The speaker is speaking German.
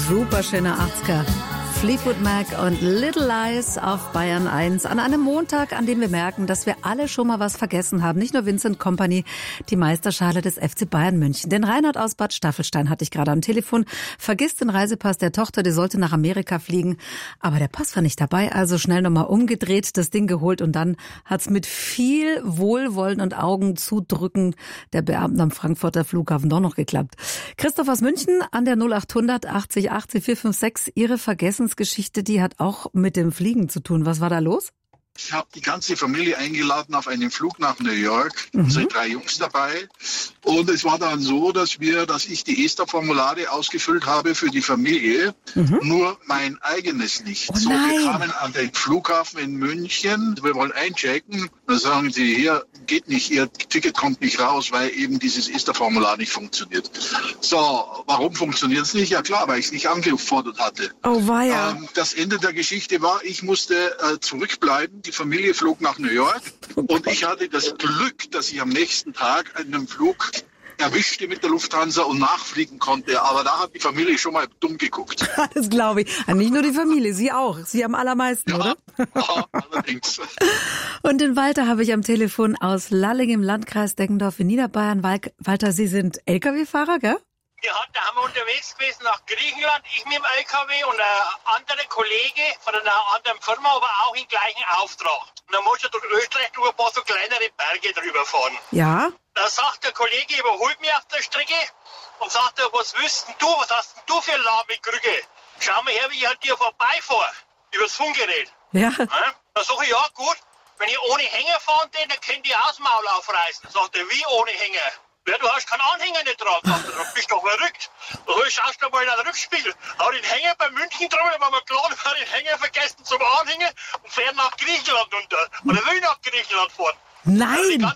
Super schöner 80er. Fleetwood Mac und Little Lies auf Bayern 1 an einem Montag, an dem wir merken, dass wir alle schon mal was vergessen haben. Nicht nur Vincent Kompany, die Meisterschale des FC Bayern München. Den Reinhard aus Bad Staffelstein hatte ich gerade am Telefon. Vergisst den Reisepass der Tochter, die sollte nach Amerika fliegen. Aber der Pass war nicht dabei, also schnell nochmal umgedreht, das Ding geholt und dann hat's mit viel Wohlwollen und Augen zudrücken der Beamten am Frankfurter Flughafen doch noch geklappt. Christoph aus München an der 0800 80 80 456. Ihre Vergessensgeschichte, die hat auch mit dem Fliegen zu tun. Was war da los? Ich habe die ganze Familie eingeladen auf einen Flug nach New York, unsere 3 Jungs dabei. Und es war dann so, dass ich die ESTA-Formulare ausgefüllt habe für die Familie, nur mein eigenes nicht. Oh so, wir nein. kamen an den Flughafen in München, wir wollen einchecken. Dann sagen sie, hier geht nicht, Ihr Ticket kommt nicht raus, weil eben dieses ESTA-Formular nicht funktioniert. So, warum funktioniert es nicht? Ja klar, weil ich es nicht angefordert hatte. Oh weia. Das Ende der Geschichte war, ich musste zurückbleiben. Die Familie flog nach New York und ich hatte das Glück, dass ich am nächsten Tag einen Flug erwischte mit der Lufthansa und nachfliegen konnte. Aber da hat die Familie schon mal dumm geguckt. Das glaube ich. Nicht nur die Familie, Sie auch. Sie am allermeisten, oder? Ja, allerdings. Und den Walter habe ich am Telefon aus Lalling im Landkreis Deggendorf in Niederbayern. Walter, Sie sind LKW-Fahrer, gell? Ja, da haben wir unterwegs gewesen nach Griechenland, ich mit dem LKW und ein anderer Kollege von einer anderen Firma, aber auch im gleichen Auftrag. Und dann musst du durch Österreich durch ein paar so kleinere Berge drüber fahren. Ja. Da sagt der Kollege, überholt mich auf der Strecke und sagt, was willst denn du, was hast denn du für eine lahme Krüge? Schau mal her, wie ich halt dir vorbeifahre, übers Funkgerät. Ja. Dann sag ich, ja gut, wenn ich ohne Hänger fahren will, dann könnt ihr auch das Maul aufreißen. Sagt er, wie ohne Hänger? Ja, du hast keinen Anhänger nicht dran. Sagt er, du bist doch verrückt. So, schaust du mal in den Rückspiegel. Hau den Hänger bei München drüber, weil wir klar haben den Hänger vergessen zum Anhängen und fährt nach Griechenland runter. Und er will nach Griechenland fahren. Nein.